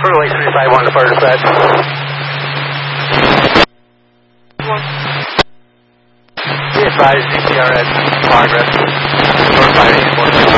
Runway 351 to fire dispatch. Be advised, CPR at progress. 4584.